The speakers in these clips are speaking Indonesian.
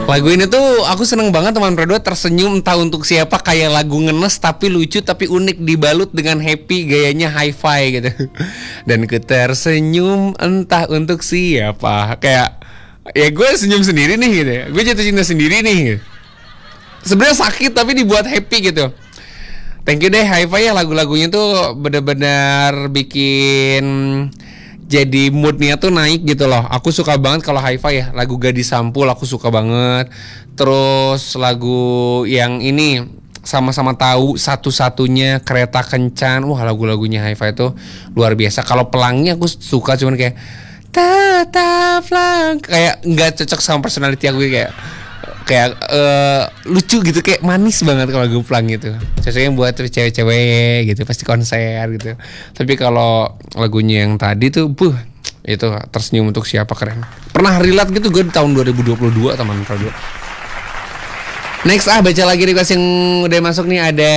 Lagu ini tuh aku seneng banget teman Pro 2, tersenyum entah untuk siapa, kayak lagu ngenes tapi lucu tapi unik, dibalut dengan happy, gayanya hi-fi gitu. Dan ku tersenyum entah untuk siapa, kayak ya gue senyum sendiri nih gitu ya. Gue jatuh cinta sendiri nih gitu. Sebenarnya sakit tapi dibuat happy gitu. Thank you deh hi-fi ya, lagu-lagunya tuh benar-benar bikin jadi moodnya tuh naik gitu loh. Aku suka banget kalau hi-fi ya. Lagu Gadis Sampul aku suka banget. Terus lagu yang ini sama-sama tahu, satu-satunya, Kereta Kencan. Wah, lagu-lagunya hi-fi itu luar biasa. Kalau Pelangnya aku suka, cuman kayak tetaplah, kayak nggak cocok sama personality aku, kayak lucu gitu, kayak manis banget kalau lagu Pelangi itu. Cocoknya buat cewek-cewek gitu, pasti konser gitu. Tapi kalau lagunya yang tadi tuh, itu Tersenyum Untuk Siapa keren. Pernah relate gitu gue di tahun 2022 teman Pro 2. Next baca lagi request yang udah masuk nih, ada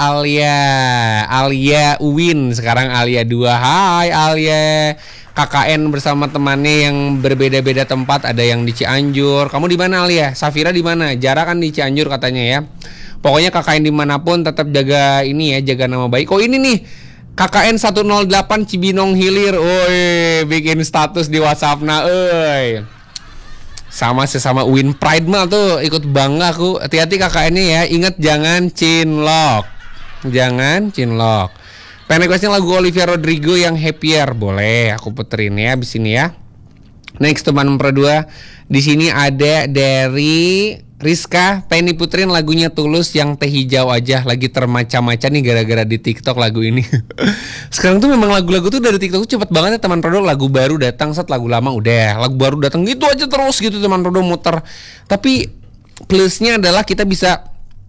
Alia Uwin, sekarang Alia 2. Hai Alia. KKN bersama temannya yang berbeda-beda tempat, ada yang di Cianjur. Kamu di mana Alia? Safira di mana? Jara kan di Cianjur katanya ya. Pokoknya KKN dimanapun tetap jaga ini ya, jaga nama baik. Oh ini nih, KKN 108 Cibinong Hilir. Oi, bikin status di WhatsApp nah, oi. Sama sesama Win Pride mah tuh ikut bangga aku. Hati-hati KKN-nya ya, ingat jangan cinlok. Jangan cinlok. Pengen requestnya lagu Olivia Rodrigo yang Happier, boleh aku puterin ya abis ini ya. Next teman Pro 2, di sini ada dari Rizka, pengen diputerin lagunya Tulus yang Teh Hijau Aja, lagi termaca-maca nih gara-gara di TikTok lagu ini. Sekarang tuh memang lagu-lagu tuh dari TikTok tuh cepet banget ya teman Pro 2, lagu baru datang, lagu lama udah, lagu baru datang gitu aja terus gitu teman Pro 2 muter. Tapi plusnya adalah kita bisa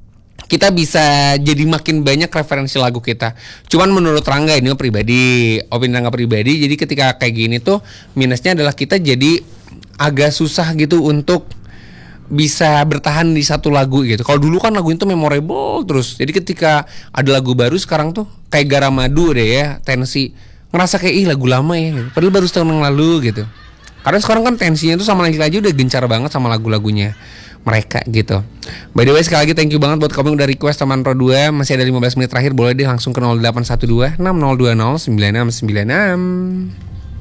jadi makin banyak referensi lagu kita. Cuman menurut Rangga ini pribadi, opini Rangga pribadi, jadi ketika kayak gini tuh minusnya adalah kita jadi agak susah gitu untuk bisa bertahan di satu lagu gitu. Kalau dulu kan lagu itu memorable terus. Jadi ketika ada lagu baru sekarang tuh kayak Garamadu deh ya, Tensi, ngerasa kayak lagu lama ya gitu. Padahal baru setahun yang lalu gitu. Karena sekarang kan tensinya tuh sama lagi udah gencar banget sama lagu-lagunya mereka gitu. By the way sekali lagi thank you banget buat kamu yang udah request teman Pro 2. Masih ada 15 menit terakhir, boleh deh langsung ke 0812 6020 9696.